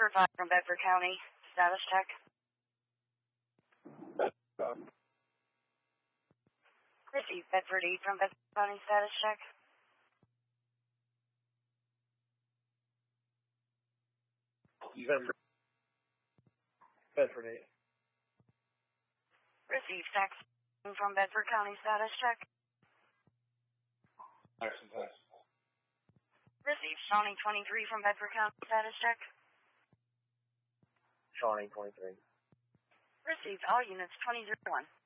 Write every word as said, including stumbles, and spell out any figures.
Bedford five from Bedford County. Status check. Received Bedford eight from Bedford County. Status check. November. Bedford eight. Received Saxon from Bedford County. Status check. Saxon pass. Received Shawnee twenty-three from Bedford County. Status check. Shawnee twenty-three. Received all units twenty oh one.